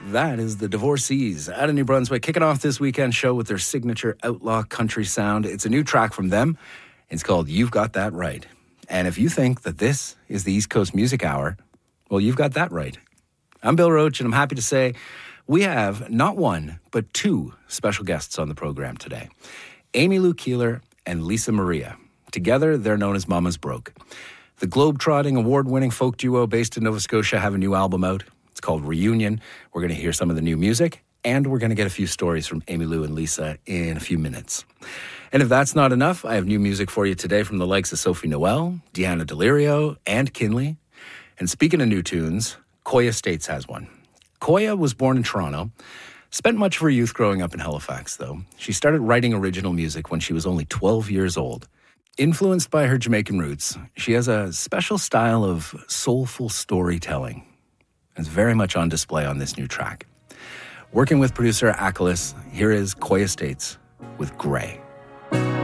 That is the Divorcees out of New Brunswick, kicking off this weekend show with their signature outlaw country sound. It's a new track from them. It's called You've Got That Right. And if you think that this is the East Coast Music Hour, well, you've got that right. I'm Bill Roach, and I'm happy to say we have not one, but two special guests on the program today. Amy Lou Keeler and Lisa Maria. Together, they're known as Mama's Broke. The globe-trotting, award-winning folk duo based in Nova Scotia have a new album out. It's called Reunion. We're going to hear some of the new music, and we're going to get a few stories from Amy Lou and Lisa in a few minutes. And if that's not enough, I have new music for you today from the likes of Sophie Noel, Deanna Delirio, and Kinley. And speaking of new tunes, Koya States has one. Koya was born in Toronto, spent much of her youth growing up in Halifax, though. She started writing original music when she was only 12 years old. Influenced by her Jamaican roots, she has a special style of soulful storytelling. It's very much on display on this new track. Working with producer Achelis, here is Koya States with Grey.